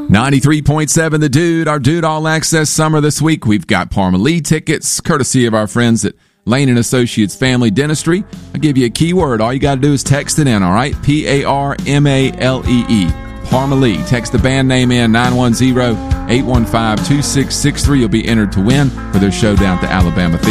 93.7 The Dude, our Dude All Access Summer this week. We've got Parmalee tickets, courtesy of our friends at Lane & Associates Family Dentistry. I'll give you a keyword. All you got to do is text it in, all right? P-A-R-M-A-L-E-E. Parmalee. Text the band name in, 910-815-2663. You'll be entered to win for their show down at the Alabama Theater.